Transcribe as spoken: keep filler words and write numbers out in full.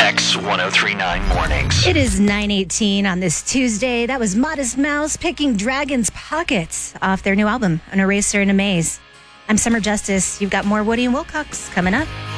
X ten thirty-nine Mornings. It is nine eighteen on this Tuesday. That was Modest Mouse picking Dragon's Pockets off their new album, An Eraser in a Maze. I'm Summer Justice. You've got more Woody and Wilcox coming up.